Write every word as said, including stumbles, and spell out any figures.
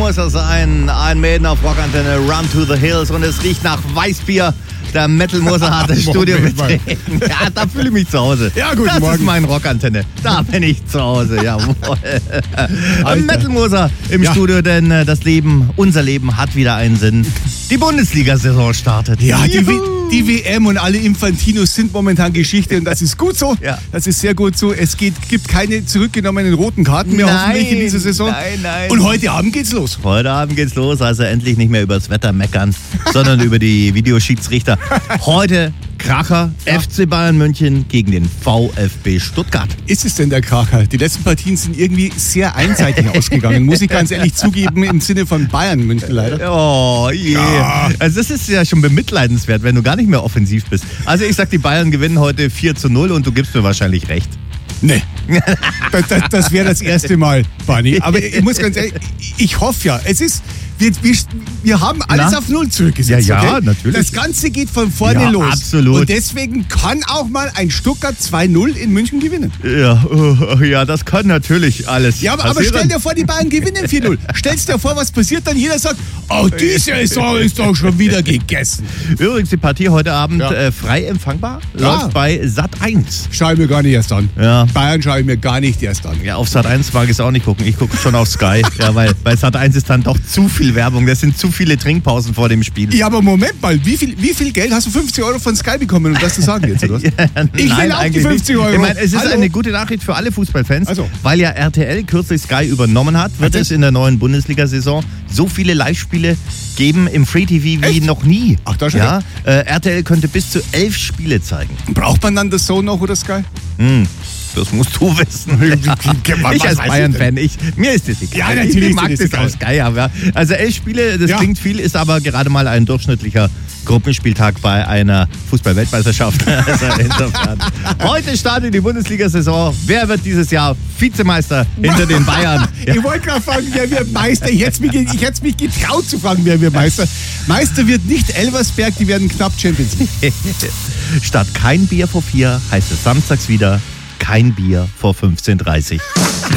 muss er sein. Ein Mäden auf Rockantenne, Run to the Hills. Und es riecht nach Weißbier. Der Metal-Moser hat das Studio betreten. Ja, da fühle ich mich zu Hause. Ja, guten das Morgen. ist mein Rockantenne. Da bin ich zu Hause, jawohl. Metal-Moser im Ja. Studio, denn äh, das Leben, unser Leben hat wieder einen Sinn. Die Bundesliga-Saison startet. Ja, die, Juhu. W- die W M und alle Infantinos sind momentan Geschichte und das ist gut so. Ja. Das ist sehr gut so. Es geht, gibt keine zurückgenommenen roten Karten mehr Nein, hoffentlich in dieser Saison. nein, nein. Und heute Abend geht's los. Heute Abend geht's los, also endlich nicht mehr übers Wetter meckern, sondern über die Videoschiedsrichter. Heute Kracher, Ja. F C Bayern München gegen den VfB Stuttgart. Ist es denn der Kracher? Die letzten Partien sind irgendwie sehr einseitig ausgegangen, muss ich ganz ehrlich zugeben, im Sinne von Bayern München leider. Oh je. Ja. Also das ist ja schon bemitleidenswert, wenn du gar nicht mehr offensiv bist. Also ich sag, die Bayern gewinnen heute vier zu null und du gibst mir wahrscheinlich recht. Nee, das, das, das wäre das erste Mal, Barney. Aber ich muss ganz ehrlich, ich hoffe ja, es ist, wir, wir, wir haben alles Na? auf Null zurückgesetzt. Ja, ja, okay? natürlich. Das Ganze geht von vorne Ja, los. absolut. Und deswegen kann auch mal ein Stuttgart zwei null in München gewinnen. Ja, oh, ja, das kann natürlich alles Ja, aber, aber passieren. stell dir vor, die Bayern gewinnen vier null. Stellst dir vor, was passiert dann? Jeder sagt, oh, die Saison ist doch schon wieder gegessen. Übrigens, die Partie heute Abend Ja. äh, frei empfangbar, Ja. läuft bei Sat eins. Schau ich mir gar nicht erst an. Ja. Bayern schaue ich mir gar nicht erst an. Ja, auf Sat eins mag ich es auch nicht gucken. Ich gucke schon auf Sky. Ja, weil bei Sat eins ist dann doch zu viel Werbung. Das sind zu viele Trinkpausen vor dem Spiel. Ja, aber Moment mal, wie viel, wie viel Geld hast du fünfzig Euro von Sky bekommen, um das zu sagen jetzt, oder was? Ich Nein, will auch die eigentlich fünfzig Euro. nicht. Ich meine, es ist Hallo? eine gute Nachricht für alle Fußballfans, Also. weil ja R T L kürzlich Sky übernommen hat, wird Ach, es das- in der neuen Bundesliga-Saison so viele Live-Spiele geben im Free-T V wie Echt? noch nie. Ach, da schon ja, äh, R T L könnte bis zu elf Spiele zeigen. Braucht man dann das so noch oder Sky? Hm, das musst du wissen. Was Ich als weiß ich Bayern-Fan, ich, mir ist das egal. Ja, natürlich Ich ist mag dir das das egal. auch Sky. Aber, also elf Spiele, das Ja. klingt viel, ist aber gerade mal ein durchschnittlicher Gruppenspieltag bei einer Fußball-Weltmeisterschaft. Also insofern. Heute startet die Bundesliga-Saison. Wer wird dieses Jahr Vizemeister hinter den Bayern? Ja. Ich wollte gerade fragen, wer wird Meister? Ich hätte mich, ich hätte mich getraut zu fragen, wer wird Meister. Meister wird nicht Elversberg, die werden knapp Champions League. Statt kein Bier vor vier heißt es samstags wieder kein Bier vor fünfzehn Uhr dreißig.